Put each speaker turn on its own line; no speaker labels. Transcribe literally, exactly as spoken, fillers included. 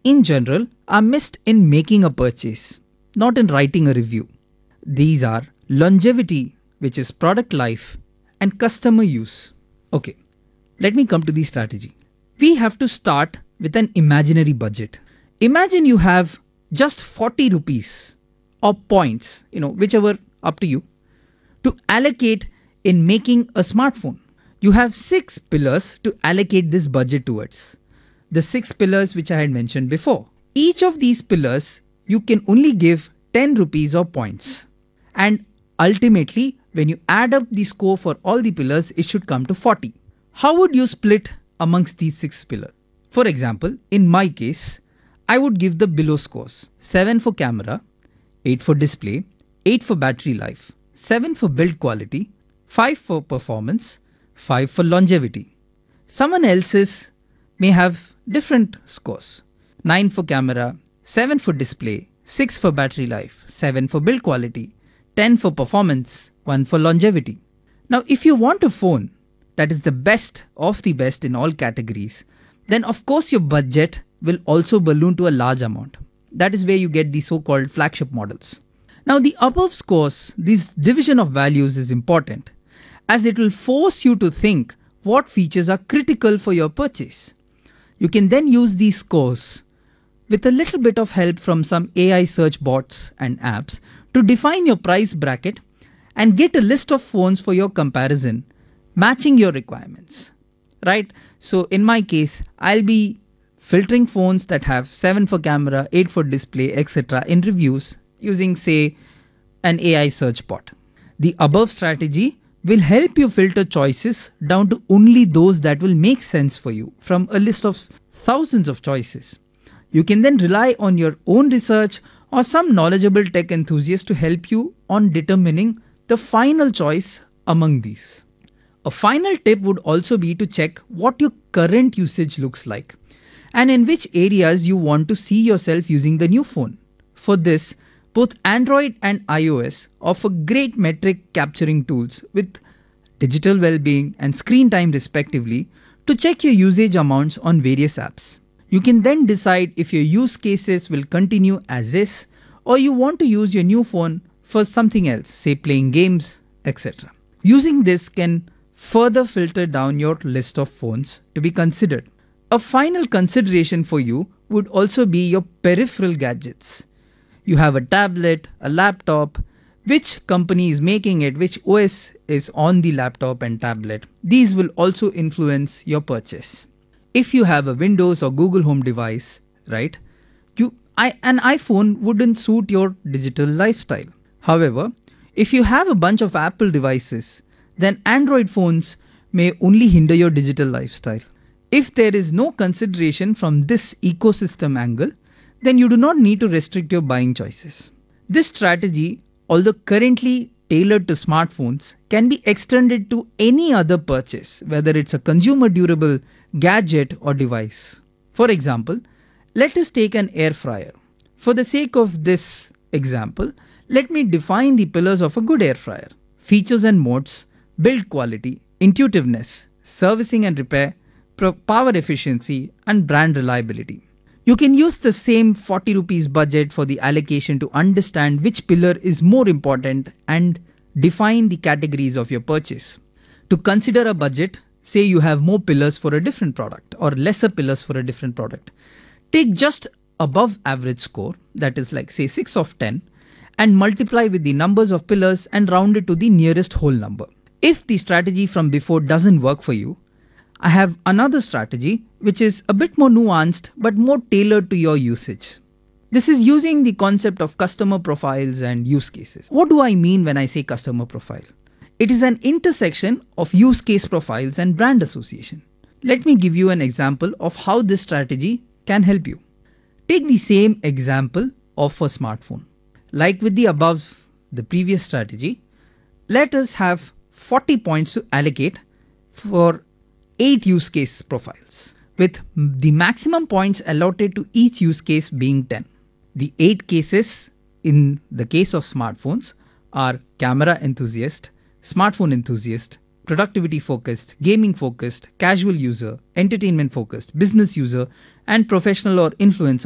in general are missed in making a purchase, not in writing a review. These are longevity, which is product life, and customer use. Okay, let me come to the strategy. We have to start with an imaginary budget. Imagine you have just forty rupees or points, you know, whichever up to you, to allocate in making a smartphone. You have six pillars to allocate this budget towards. The six pillars which I had mentioned before. Each of these pillars you can only give ten rupees or points. And ultimately, when you add up the score for all the pillars, it should come to forty. How would you split amongst these six pillars? For example, in my case, I would give the below scores. seven for camera, eight for display, eight for battery life, seven for build quality, five for performance, five for longevity. Someone else's may have different scores. nine for camera, seven for display, six for battery life, seven for build quality, ten for performance, one for longevity. Now, if you want a phone that is the best of the best in all categories, then of course your budget will also balloon to a large amount. That is where you get the so-called flagship models. Now, the above scores, this division of values is important as it will force you to think what features are critical for your purchase. You can then use these scores with a little bit of help from some A I search bots and apps to define your price bracket and get a list of phones for your comparison, matching your requirements, right? So in my case, I'll be filtering phones that have seven for camera, eight for display, et cetera in reviews using, say, an A I search bot. The above strategy will help you filter choices down to only those that will make sense for you from a list of thousands of choices. You can then rely on your own research or some knowledgeable tech enthusiast to help you on determining the final choice among these. A final tip would also be to check what your current usage looks like and in which areas you want to see yourself using the new phone. For this, both Android and iOS offer great metric capturing tools with digital well-being and screen time respectively to check your usage amounts on various apps. You can then decide if your use cases will continue as is or you want to use your new phone for something else, say playing games, et cetera. Using this can further filter down your list of phones to be considered. A final consideration for you would also be your peripheral gadgets. You have a tablet, a laptop, which company is making it, which O S is on the laptop and tablet. These will also influence your purchase. If you have a Windows or Google Home device, right, you, I, an iPhone wouldn't suit your digital lifestyle. However, if you have a bunch of Apple devices, then Android phones may only hinder your digital lifestyle. If there is no consideration from this ecosystem angle, then you do not need to restrict your buying choices. This strategy, although currently tailored to smartphones, can be extended to any other purchase, whether it's a consumer durable, gadget or device. For example, let us take an air fryer. For the sake of this example, let me define the pillars of a good air fryer. Features and modes, build quality, intuitiveness, servicing and repair, power efficiency, and brand reliability. You can use the same forty rupees budget for the allocation to understand which pillar is more important and define the categories of your purchase. To consider a budget, say you have more pillars for a different product or lesser pillars for a different product. Take just above average score, that is like say six of ten, and multiply with the numbers of pillars and round it to the nearest whole number. If the strategy from before doesn't work for you, I have another strategy which is a bit more nuanced but more tailored to your usage. This is using the concept of customer profiles and use cases. What do I mean when I say customer profile? It is an intersection of use case profiles and brand association. Let me give you an example of how this strategy can help you. Take the same example of a smartphone. Like with the above, the previous strategy, let us have forty points to allocate for eight use case profiles, with the maximum points allotted to each use case being ten. The eight cases in the case of smartphones are camera enthusiast, smartphone enthusiast, productivity focused, gaming focused, casual user, entertainment focused, business user, and professional or influencer